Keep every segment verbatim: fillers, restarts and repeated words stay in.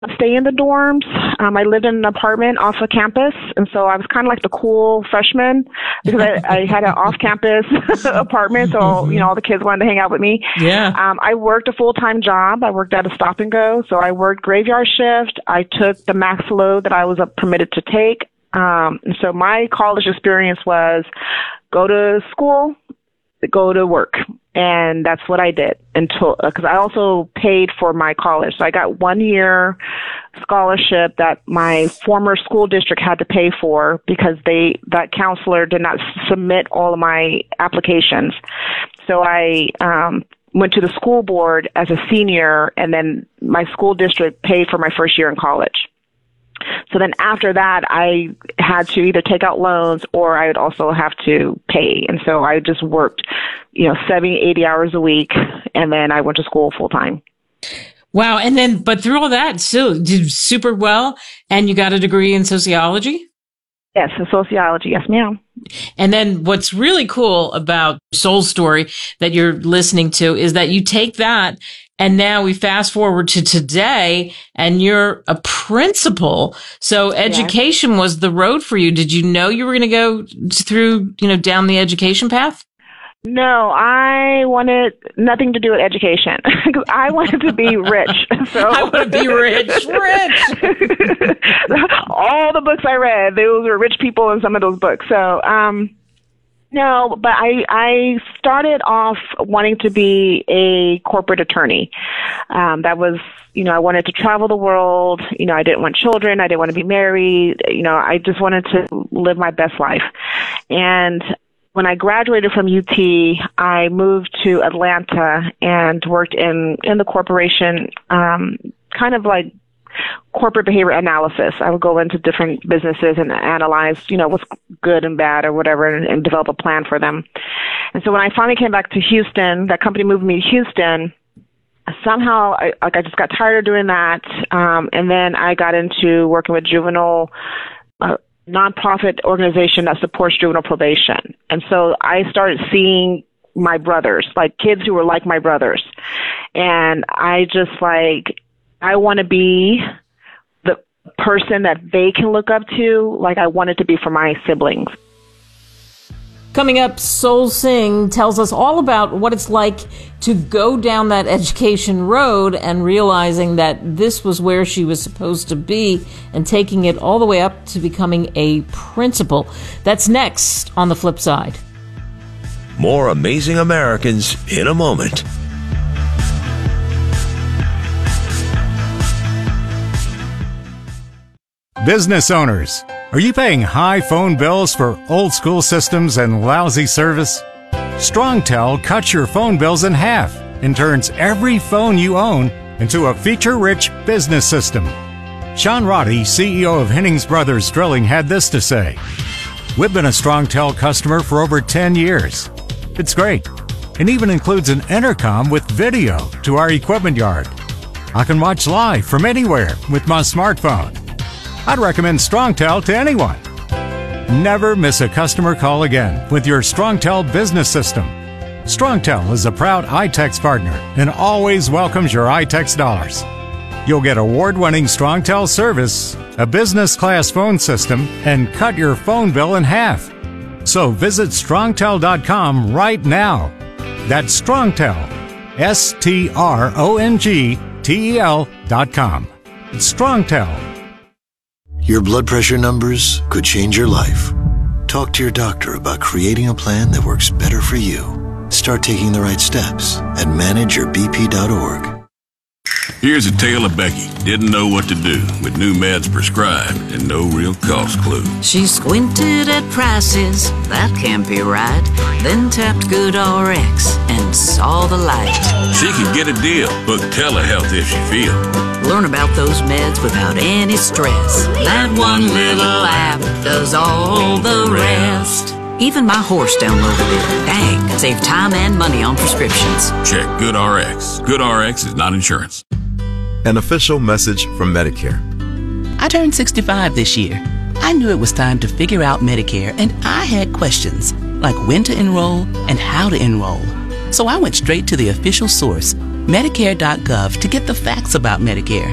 stay in the dorms. Um, I lived in an apartment off of campus, and so I was kind of like the cool freshman because I, I had an off-campus apartment, so, you know, all the kids wanted to hang out with me. Yeah. Um, I worked a full-time job. I worked at a stop and go, so I worked graveyard shift. I took the max load that I was uh, permitted to take. Um, and so my college experience was go to school, go to work. And that's what I did until, because I also paid for my college. So I got one year scholarship that my former school district had to pay for because they, that counselor did not submit all of my applications. So I, um, went to the school board as a senior, and then my school district paid for my first year in college. So then after that, I had to either take out loans or I would also have to pay. And so I just worked, you know, seventy, eighty hours a week. And then I went to school full time. Wow. And then, but through all that, still did super well. And you got a degree in sociology? Yes, in sociology. Yes, ma'am. And then what's really cool about Soul Story that you're listening to is that you take that and now we fast forward to today and you're a principal. So education yes. was the road for you. Did you know you were going to go through, you know, down the education path? No, I wanted nothing to do with education. I wanted to be rich. So I want to be rich, rich. All the books I read, those were rich people in some of those books. So, um, no, but I, I started off wanting to be a corporate attorney. Um, that was, you know, I wanted to travel the world. You know, I didn't want children. I didn't want to be married. You know, I just wanted to live my best life. And when I graduated from U T, I moved to Atlanta and worked in, in the corporation, um, kind of like corporate behavior analysis. I would go into different businesses and analyze, you know, what's good and bad or whatever, and, and develop a plan for them. And so when I finally came back to Houston, that company moved me to Houston. Somehow, I, like, I just got tired of doing that. Um, and then I got into working with juvenile, uh, nonprofit organization that supports juvenile probation. And so I started seeing my brothers, like kids who were like my brothers. And I just like, I want to be the person that they can look up to, like I wanted to be for my siblings. Coming up, Soul Singh tells us all about what it's like to go down that education road and realizing that this was where she was supposed to be and taking it all the way up to becoming a principal. That's next on The Flip Side. More Amazing Americans in a moment. Business owners, are you paying high phone bills for old school systems and lousy service? StrongTel cuts your phone bills in half and turns every phone you own into a feature-rich business system. Sean Roddy, C E O of Hennings Brothers Drilling, had this to say: "We've been a StrongTel customer for over ten years. It's great, and even includes an intercom with video to our equipment yard. I can watch live from anywhere with my smartphone. I'd recommend StrongTel to anyone. Never miss a customer call again with your StrongTel business system. StrongTel is a proud iTex partner and always welcomes your iTex dollars. You'll get award-winning StrongTel service, a business-class phone system, and cut your phone bill in half. So visit strongtel dot com right now. That's StrongTel, S T R O N G T E L dot com. StrongTel. Your blood pressure numbers could change your life. Talk to your doctor about creating a plan that works better for you. Start taking the right steps at manage your b p dot org. Here's a tale of Becky. Didn't know what to do with new meds prescribed and no real cost clue. She squinted at prices, that can't be right. Then tapped GoodRx and saw the light. She could get a deal. Book telehealth if she feel. Learn about those meds without any stress. That one little app does all the rest. Even my horse downloaded it. Dang, save time and money on prescriptions. Check GoodRx. GoodRx is not insurance. An official message from Medicare. I turned sixty-five this year. I knew it was time to figure out Medicare, and I had questions, like when to enroll and how to enroll. So I went straight to the official source, Medicare dot gov, to get the facts about Medicare.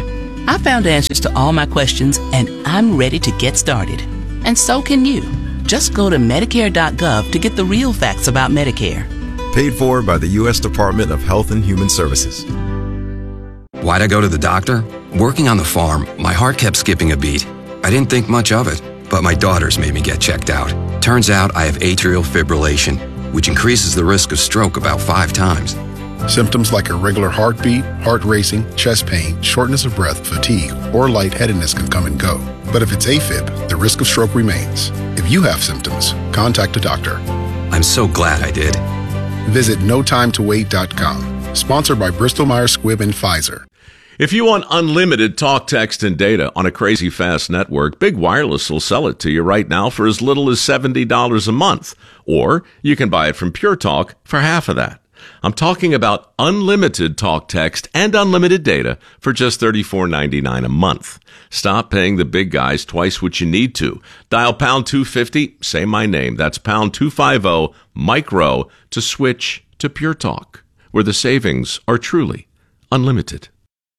I found answers to all my questions, and I'm ready to get started. And so can you. Just go to Medicare dot gov to get the real facts about Medicare. Paid for by the U S Department of Health and Human Services. Why'd I go to the doctor? Working on the farm, my heart kept skipping a beat. I didn't think much of it, but my daughters made me get checked out. Turns out I have atrial fibrillation, which increases the risk of stroke about five times. Symptoms like irregular heartbeat, heart racing, chest pain, shortness of breath, fatigue, or lightheadedness can come and go. But if it's AFib, the risk of stroke remains. If you have symptoms, contact a doctor. I'm so glad I did. Visit no time to wait dot com. Sponsored by Bristol Myers Squibb and Pfizer. If you want unlimited talk, text, and data on a crazy fast network, Big Wireless will sell it to you right now for as little as seventy dollars a month. Or you can buy it from Pure Talk for half of that. I'm talking about unlimited talk, text, and unlimited data for just thirty-four ninety-nine a month. Stop paying the big guys twice what you need to. Dial pound two fifty, say my name. That's pound two fifty, micro, to switch to Pure Talk, where the savings are truly unlimited.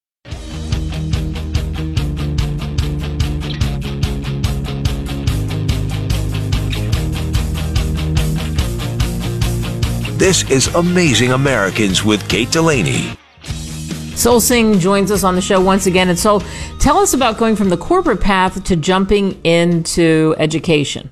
This is Amazing Americans with Kate Delaney. Sol Singh joins us on the show once again. And Sol, tell us about going from the corporate path to jumping into education.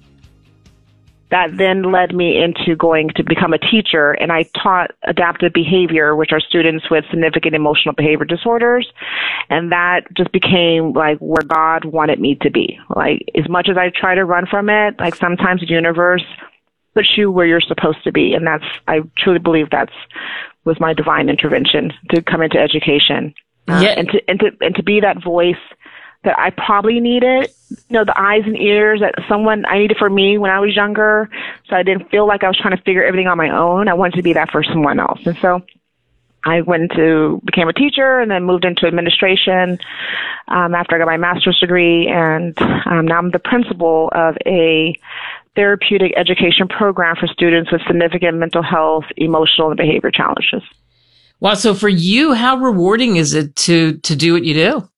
That then led me into going to become a teacher, and I taught adaptive behavior, which are students with significant emotional behavior disorders, and that just became like where God wanted me to be. Like, as much as I try to run from it, like sometimes the universe puts you where you're supposed to be, and that's, I truly believe that's was my divine intervention to come into education, uh, yeah. and to and to and to be that voice that I probably needed, you know, the eyes and ears that someone I needed for me when I was younger, so I didn't feel like I was trying to figure everything on my own. I wanted to be that for someone else, and so I went to became a teacher, and then moved into administration um, after I got my master's degree, and um, now I'm the principal of a therapeutic education program for students with significant mental health, emotional, and behavior challenges. Wow. So for you, how rewarding is it to, to do what you do?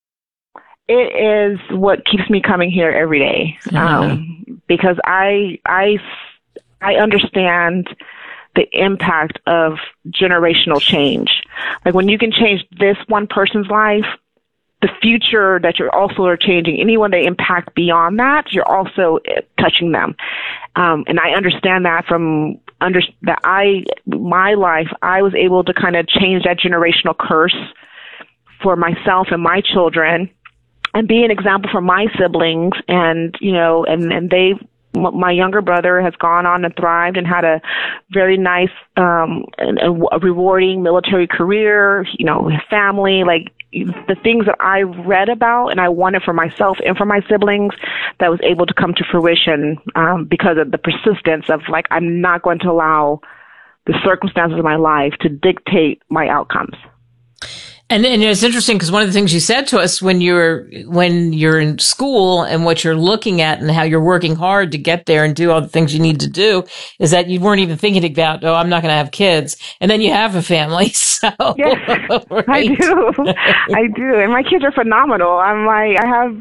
It is what keeps me coming here every day. Mm-hmm. Um, because I, I, I understand the impact of generational change. Like, when you can change this one person's life, the future that you're also are changing, anyone they impact beyond that, you're also touching them. Um, and I understand that from under that I, my life, I was able to kind of change that generational curse for myself and my children, and be an example for my siblings. And, you know, and, and they, my younger brother has gone on and thrived and had a very nice, um, and a rewarding military career, you know, his family, like, the things that I read about and I wanted for myself and for my siblings, that was able to come to fruition um, because of the persistence of, like, I'm not going to allow the circumstances of my life to dictate my outcomes. And, and it's interesting because one of the things you said to us when you're when you're in school and what you're looking at and how you're working hard to get there and do all the things you need to do is that you weren't even thinking about, oh, I'm not going to have kids. And then you have a family. So yes, right. I do. I do. And my kids are phenomenal. I'm like, I have,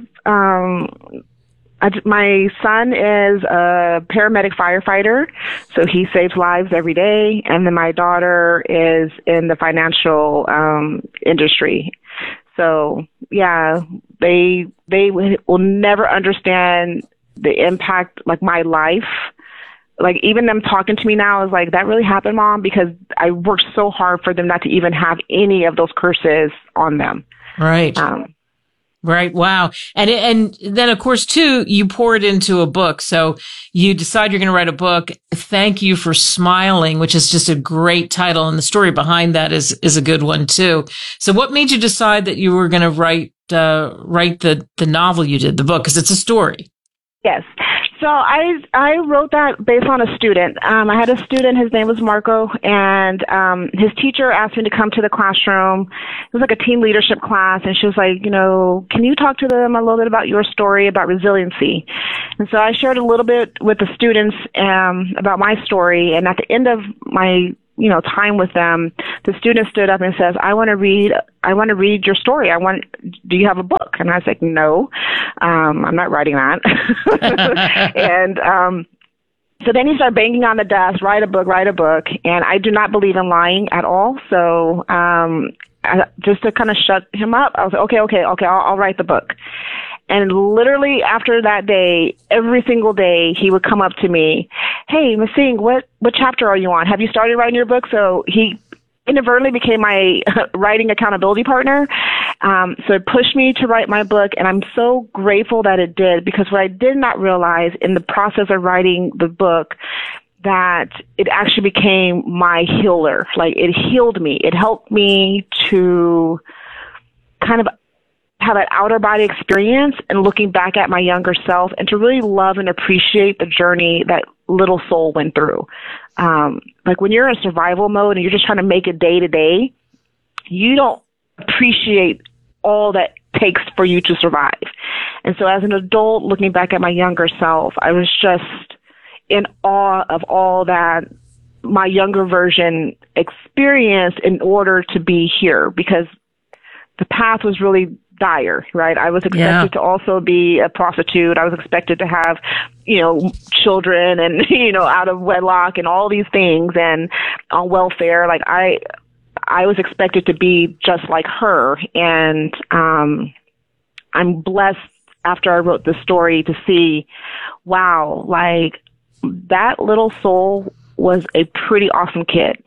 um, I, my son is a paramedic firefighter, so he saves lives every day. And then my daughter is in the financial um, industry. So, yeah, they they will never understand the impact, like, my life. Like, even them talking to me now is like, that really happened, Mom, because I worked so hard for them not to even have any of those curses on them. Right. Um, Right. Wow. And and then, of course, too, you pour it into a book. So you decide you're going to write a book. Thank You for Smiling, which is just a great title. And the story behind that is is a good one, too. So what made you decide that you were going to write uh, write the, the novel you did, the book? Because it's a story. Yes. So I I wrote that based on a student. Um, I had a student, his name was Marco, and um, his teacher asked me to come to the classroom. It was like a team leadership class, and she was like, you know, can you talk to them a little bit about your story about resiliency? And so I shared a little bit with the students um, about my story, and at the end of my you know, time with them, the student stood up and says, I want to read, I want to read your story. I want, do you have a book? And I was like, no, um, I'm not writing that. and, um, so then he started banging on the desk, write a book, write a book. And I do not believe in lying at all. So, um, I, just to kind of shut him up, I was like, okay, okay, okay, I'll, I'll write the book. And literally after that day, every single day, he would come up to me, hey, Miz Singh, what, what chapter are you on? Have you started writing your book? So he inadvertently became my writing accountability partner. Um, so it pushed me to write my book, and I'm so grateful that it did, because what I did not realize in the process of writing the book, that it actually became my healer. Like, it healed me. It helped me to kind of have an outer body experience and looking back at my younger self, and to really love and appreciate the journey that little soul went through. Um, like when you're in survival mode and you're just trying to make it day to day, you don't appreciate all that takes for you to survive. And so as an adult, looking back at my younger self, I was just in awe of all that my younger version experienced in order to be here, because the path was really dire, right? I was expected yeah. to also be a prostitute. I was expected to have, you know, children and, you know, out of wedlock and all these things, and on welfare. Like I, I was expected to be just like her. And, um, I'm blessed after I wrote this story to see, wow, like that little soul was a pretty awesome kid.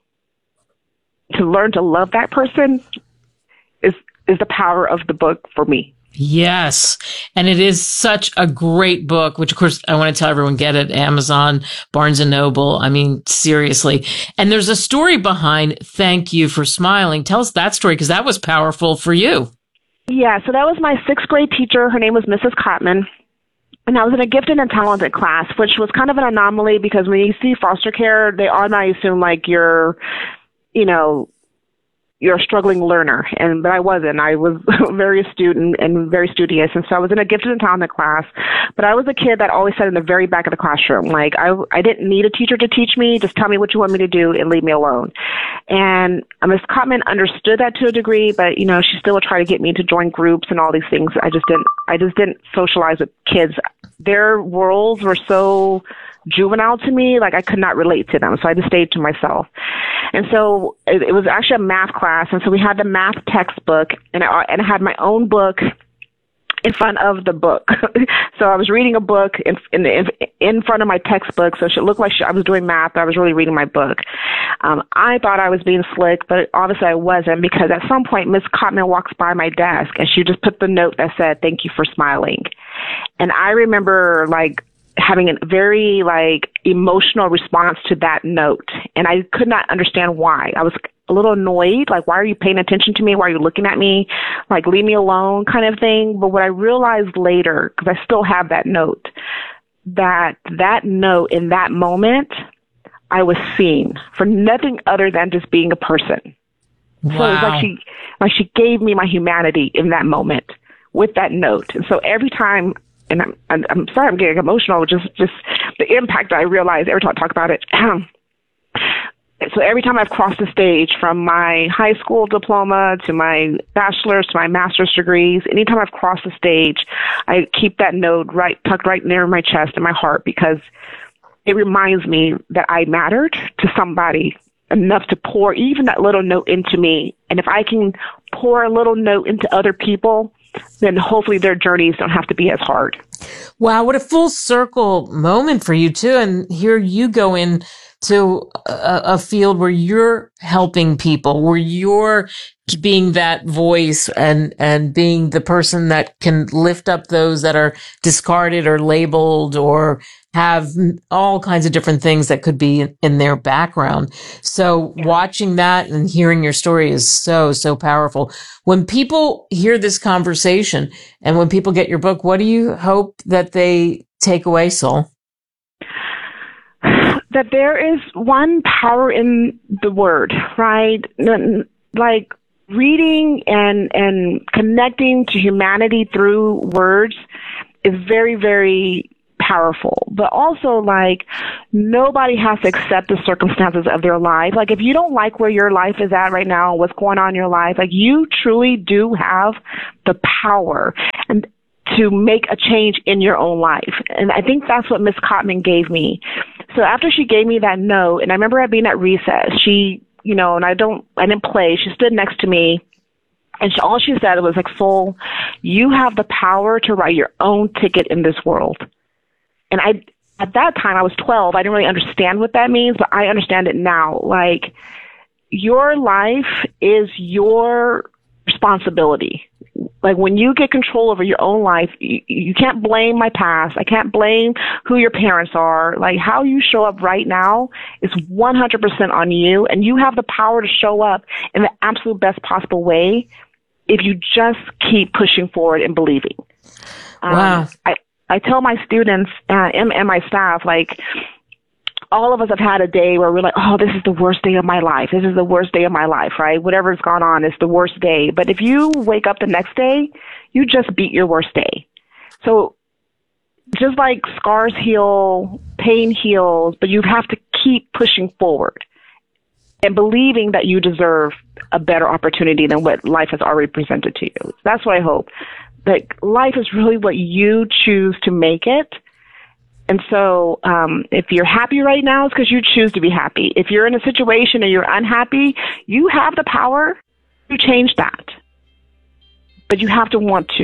To learn to love that person is is the power of the book for me. Yes. And it is such a great book, which of course I want to tell everyone, get it, Amazon, Barnes and Noble. I mean, seriously. And there's a story behind Thank You for Smiling. Tell us that story, because that was powerful for you. Yeah. So that was my sixth grade teacher. Her name was Missus Cotman. And I was in a gifted and talented class, which was kind of an anomaly, because when you see foster care, they automatically assume like you're, you know, you're a struggling learner. And, but I wasn't. I was very astute and, and very studious. And so I was in a gifted and talented class, but I was a kid that always sat in the very back of the classroom. Like I, I didn't need a teacher to teach me. Just tell me what you want me to do and leave me alone. And Miz Cotman understood that to a degree, but you know, she still would try to get me to join groups and all these things. I just didn't, I just didn't socialize with kids. Their worlds were so juvenile to me, like I could not relate to them. So I just stayed to myself. And so it, it was actually a math class. And so we had the math textbook, and I, and I had my own book in front of the book. So I was reading a book in, in, in front of my textbook. So it looked like she, I was doing math, but I was really reading my book. Um, I thought I was being slick, but obviously I wasn't, because at some point Miz Cotman walks by my desk and she just put the note that said, "Thank you for smiling." And I remember like having a very like emotional response to that note. And I could not understand why. I was a little annoyed. Like, why are you paying attention to me? Why are you looking at me? Like, leave me alone kind of thing. But what I realized later, because I still have that note, that that note in that moment, I was seen for nothing other than just being a person. Wow. So it was like she, like she gave me my humanity in that moment with that note. And so every time, and I'm, I'm, I'm sorry I'm getting emotional, just, just the impact I realize every time I talk about it. So every time I've crossed the stage, from my high school diploma to my bachelor's to my master's degrees, anytime I've crossed the stage, I keep that note right tucked right near my chest and my heart, because it reminds me that I mattered to somebody enough to pour even that little note into me. And if I can pour a little note into other people, then hopefully their journeys don't have to be as hard. Wow, what a full circle moment for you too. And here you go in to a, a field where you're helping people, where you're being that voice and, and being the person that can lift up those that are discarded or labeled or have all kinds of different things that could be in, in their background. So watching that and hearing your story is so, so powerful. When people hear this conversation and when people get your book, what do you hope that they take away, Soul? That there is one power in the word, right? Like reading and, and connecting to humanity through words is very, very powerful. But also, like, nobody has to accept the circumstances of their life. Like, if you don't like where your life is at right now, what's going on in your life, like, you truly do have the power and to make a change in your own life. And I think that's what Miss Cotman gave me. So after she gave me that note, and I remember being at recess, she, you know, and I don't, I didn't play. She stood next to me, and she, all she said was like, Soul, you have the power to write your own ticket in this world. And I, at that time, I was twelve. I didn't really understand what that means, but I understand it now. Like, your life is your responsibility. Like, when you get control over your own life, you, you can't blame my past. I can't blame who your parents are. Like, how you show up right now is one hundred percent on you, and you have the power to show up in the absolute best possible way if you just keep pushing forward and believing. Wow. Um, I, I tell my students uh, and, and my staff, like, all of us have had a day where we're like, oh, this is the worst day of my life. This is the worst day of my life, right? Whatever's gone on is the worst day. But if you wake up the next day, you just beat your worst day. So just like scars heal, pain heals, but you have to keep pushing forward and believing that you deserve a better opportunity than what life has already presented to you. That's what I hope. Like, life is really what you choose to make it. And so um, if you're happy right now, it's because you choose to be happy. If you're in a situation and you're unhappy, you have the power to change that. But you have to want to.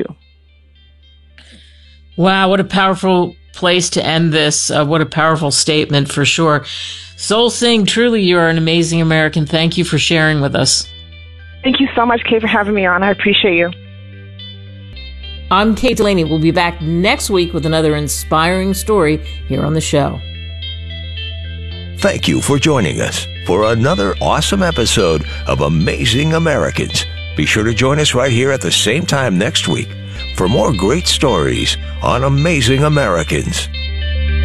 Wow, what a powerful place to end this. Uh, what a powerful statement for sure. Soul Singh, truly you are an amazing American. Thank you for sharing with us. Thank you so much, Kay, for having me on. I appreciate you. I'm Kay Delaney. We'll be back next week with another inspiring story here on the show. Thank you for joining us for another awesome episode of Amazing Americans. Be sure to join us right here at the same time next week for more great stories on Amazing Americans.